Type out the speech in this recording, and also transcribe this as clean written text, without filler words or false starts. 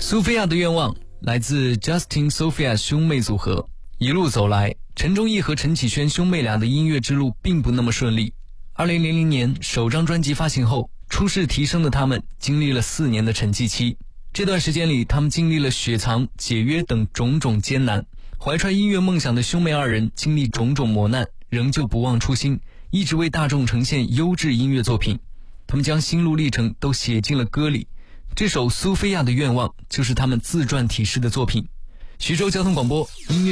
苏菲亚的愿望来自 Justin Sophia 兄妹组合。一路走来，陈忠义和陈绮轩兄妹俩的音乐之路并不那么顺利。2000年首张专辑发行后，出世提升的他们经历了4年的沉寂期。这段时间里，他们经历了雪藏、解约等种种艰难。怀揣音乐梦想的兄妹二人经历种种磨难，仍旧不忘初心，一直为大众呈现优质音乐作品。他们将心路历程都写进了歌里。这首《苏菲亚的愿望》就是他们自传体式的作品。徐州交通广播音乐